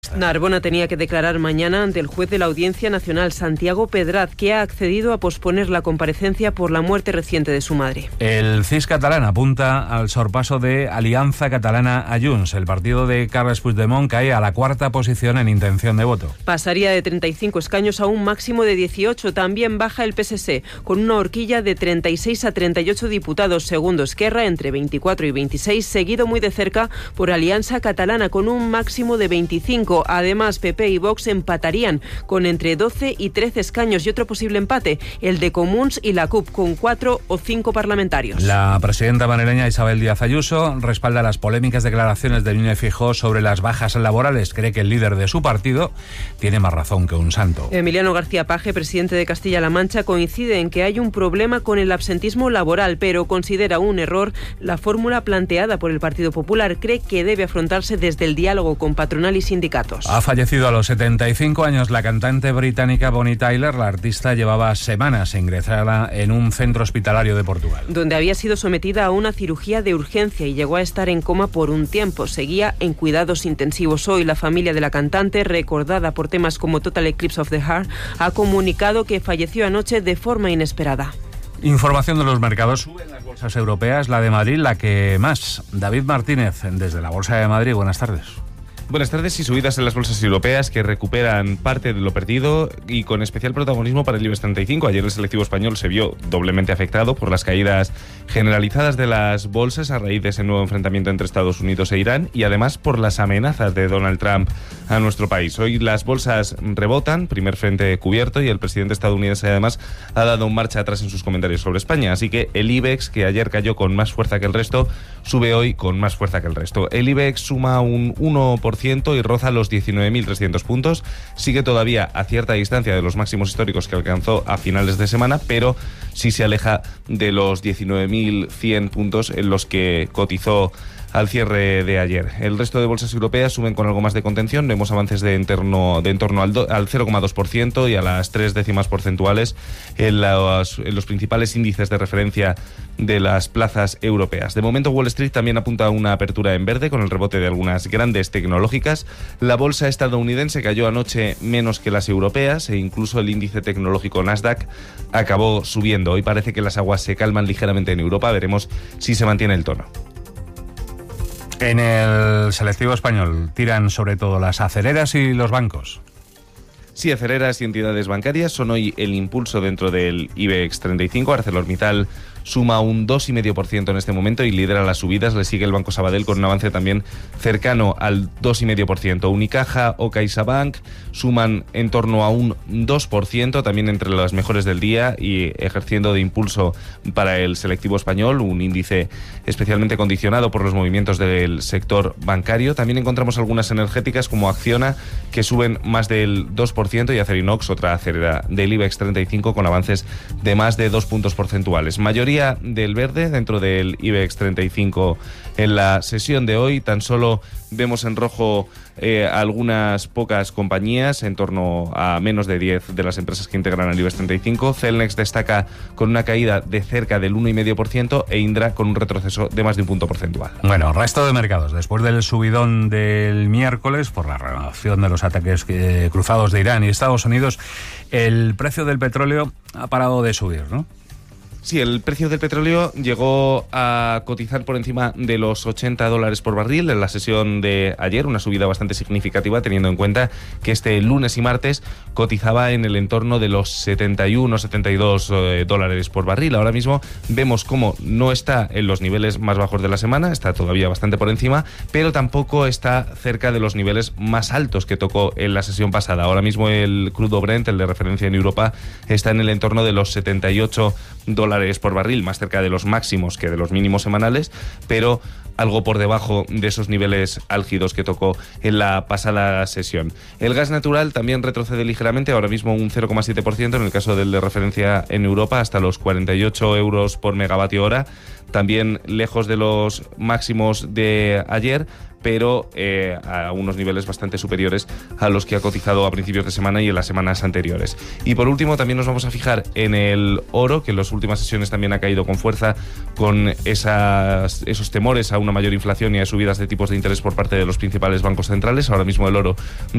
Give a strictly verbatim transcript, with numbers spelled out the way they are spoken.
Alianza. Narbona tenía que declarar mañana ante el juez de la Audiencia Nacional, Santiago Pedraz, que ha accedido a posponer la comparecencia por la muerte reciente de su madre. El C I S catalán apunta al sorpaso de Alianza Catalana a Junts. El partido de Carles Puigdemont cae a la cuarta posición en intención de voto. Pasaría de treinta y cinco escaños a un máximo de dieciocho. También baja el P S C, con una horquilla de treinta y seis a treinta y ocho diputados. Segundo Esquerra, entre veinticuatro y veintiséis, seguido muy de cerca por Alianza Catalana, con un máximo de veinticinco. Además, P P y Vox empatarían con entre doce y trece escaños, y otro posible empate, el de Comuns y la C U P, con cuatro o cinco parlamentarios. La presidenta madrileña Isabel Díaz Ayuso respalda las polémicas declaraciones de Núñez Feijóo sobre las bajas laborales. Cree que el líder de su partido tiene más razón que un santo. Emiliano García Paje, presidente de Castilla-La Mancha, coincide en que hay un problema con el absentismo laboral, pero considera un error la fórmula planteada por el Partido Popular. Cree que debe afrontarse desde el diálogo con patronal y sindicatos. Ha fallecido a los setenta y cinco años la cantante británica Bonnie Tyler. La artista llevaba semanas ingresada en un centro hospitalario de Portugal, donde había sido sometida a una cirugía de urgencia y llegó a estar en coma por un tiempo. Seguía en cuidados intensivos. Hoy la familia de la cantante, recordada por temas como Total Eclipse of the Heart, ha comunicado que falleció anoche de forma inesperada. Información de los mercados. Suben las bolsas europeas, la de Madrid la que más. David Martínez, desde la Bolsa de Madrid, buenas tardes. Buenas tardes. Y subidas en las bolsas europeas que recuperan parte de lo perdido, y con especial protagonismo para el IBEX treinta y cinco. Ayer el selectivo español se vio doblemente afectado por las caídas generalizadas de las bolsas a raíz de ese nuevo enfrentamiento entre Estados Unidos e Irán, y además por las amenazas de Donald Trump a nuestro país. Hoy las bolsas rebotan, primer frente cubierto, y el presidente estadounidense además ha dado un marcha atrás en sus comentarios sobre España. Así que el IBEX, que ayer cayó con más fuerza que el resto, sube hoy con más fuerza que el resto. El IBEX suma un uno por ciento y roza los diecinueve mil trescientos puntos. Sigue todavía a cierta distancia de los máximos históricos que alcanzó a finales de semana, pero sí se aleja de los diecinueve mil cien puntos en los que cotizó al cierre de ayer. El resto de bolsas europeas suben con algo más de contención. Vemos avances de, interno, de en torno al, do, al cero coma dos por ciento y a las tres décimas porcentuales en los, en los principales índices de referencia de las plazas europeas. De momento, Wall Street también apunta a una apertura en verde con el rebote de algunas grandes tecnológicas. La bolsa estadounidense cayó anoche menos que las europeas, e incluso el índice tecnológico Nasdaq acabó subiendo. Hoy parece que las aguas se calman ligeramente en Europa. Veremos si se mantiene el tono. En el selectivo español tiran sobre todo las aceleras y los bancos. Sí, aceleras y entidades bancarias son hoy el impulso dentro del IBEX treinta y cinco. ArcelorMittal suma un dos coma cinco por ciento en este momento y lidera las subidas. Le sigue el Banco Sabadell con un avance también cercano al dos coma cinco por ciento. Unicaja o CaixaBank suman en torno a un dos por ciento, también entre las mejores del día, y ejerciendo de impulso para el selectivo español, un índice especialmente condicionado por los movimientos del sector bancario. También encontramos algunas energéticas como Acciona, que suben más del dos por ciento, y Acerinox, otra acelera del IBEX treinta y cinco, con avances de más de dos puntos porcentuales. Mayoría del verde dentro del IBEX treinta y cinco en la sesión de hoy. Tan solo vemos en rojo eh, algunas pocas compañías, en torno a menos de diez de las empresas que integran el IBEX treinta y cinco. Celnex destaca con una caída de cerca del uno coma cinco por ciento e Indra con un retroceso de más de un punto porcentual. Bueno, resto de mercados. Después del subidón del miércoles por la renovación de los ataques eh, cruzados de Irán y Estados Unidos, el precio del petróleo ha parado de subir, ¿no? Sí, el precio del petróleo llegó a cotizar por encima de los ochenta dólares por barril en la sesión de ayer, una subida bastante significativa teniendo en cuenta que este lunes y martes cotizaba en el entorno de los setenta y uno, setenta y dos eh, dólares por barril. Ahora mismo vemos cómo no está en los niveles más bajos de la semana, está todavía bastante por encima, pero tampoco está cerca de los niveles más altos que tocó en la sesión pasada. Ahora mismo el crudo Brent, el de referencia en Europa, está en el entorno de los setenta y ocho dólares por barril, más cerca de los máximos que de los mínimos semanales, pero algo por debajo de esos niveles álgidos que tocó en la pasada sesión. El gas natural también retrocede ligeramente, ahora mismo un cero coma siete por ciento, en el caso del de referencia en Europa, hasta los cuarenta y ocho euros por megavatio hora, también lejos de los máximos de ayer, pero eh, a unos niveles bastante superiores a los que ha cotizado a principios de semana y en las semanas anteriores. Y por último, también nos vamos a fijar en el oro, que en las últimas sesiones también ha caído con fuerza con esas, esos temores a una mayor inflación y a subidas de tipos de interés por parte de los principales bancos centrales. Ahora mismo el oro